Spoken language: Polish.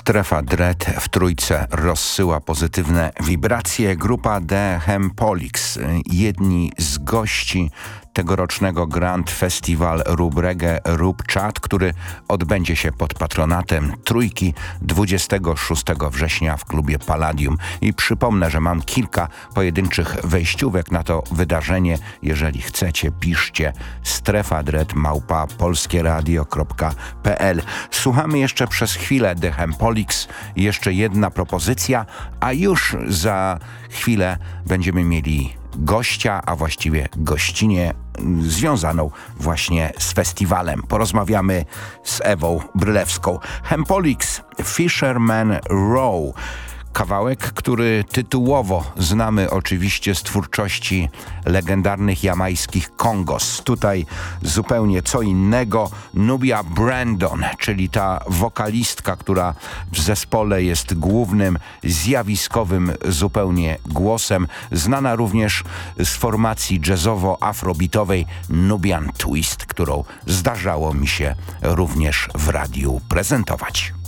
Strefa Dread w Trójce rozsyła pozytywne wibracje. Grupa The Hempolix, jedni z gości tegorocznego Grand Festival Rub Reggae, Rub Chat, który odbędzie się pod patronatem Trójki 26 września w klubie Palladium. I przypomnę, że mam kilka pojedynczych wejściówek na to wydarzenie. Jeżeli chcecie, piszcie strefadread@polskieradio.pl. Słuchamy jeszcze przez chwilę The Hempolix. Jeszcze jedna propozycja, a już za chwilę będziemy mieli gościa, a właściwie gościnię związaną właśnie z festiwalem. Porozmawiamy z Ewą Brylewską. Hempolix, Fisherman Row. Kawałek, który tytułowo znamy oczywiście z twórczości legendarnych jamajskich Kongos. Tutaj zupełnie co innego. Nubia Brandon, czyli ta wokalistka, która w zespole jest głównym, zjawiskowym zupełnie głosem. Znana również z formacji jazzowo-afrobitowej Nubian Twist, którą zdarzało mi się również w radiu prezentować.